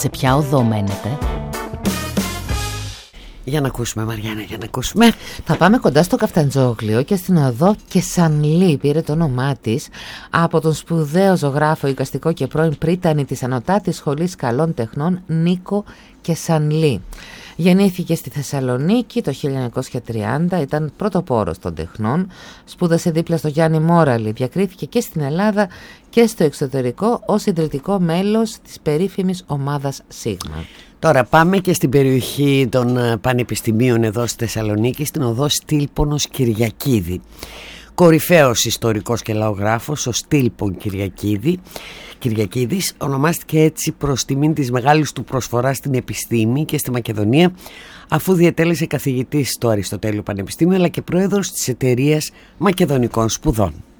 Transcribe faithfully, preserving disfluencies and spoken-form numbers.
Σε ποια οδό μένετε? Για να ακούσουμε, Μαριάννα, για να ακούσουμε. Θα πάμε κοντά στο Καφταντζόγλιο και στην οδό Κεσανλή. Πήρε το όνομά της από τον σπουδαίο ζωγράφο, εικαστικό και πρώην πρίτανη της Ανωτάτης Σχολής Καλών Τεχνών Νίκο Κεσανλή. Γεννήθηκε στη Θεσσαλονίκη το χίλια εννιακόσια τριάντα, ήταν πρωτοπόρος των τεχνών, σπούδασε δίπλα στο Γιάννη Μόραλη, διακρίθηκε και στην Ελλάδα και στο εξωτερικό ως ιδρυτικό μέλος της περίφημης ομάδας Σίγμα. Τώρα πάμε και στην περιοχή των πανεπιστημίων εδώ στη Θεσσαλονίκη, στην οδό Στήλπονος Κυριακίδη. Κορυφαίος ιστορικός και λαογράφος, ο Στήλπον Κυριακίδη, Κυριακίδης, ονομάστηκε έτσι προς τιμήν της μεγάλης του προσφοράς στην επιστήμη και στη Μακεδονία, αφού διετέλεσε καθηγητής στο Αριστοτέλειο Πανεπιστήμιο αλλά και πρόεδρος της εταιρείας Μακεδονικών Σπουδών.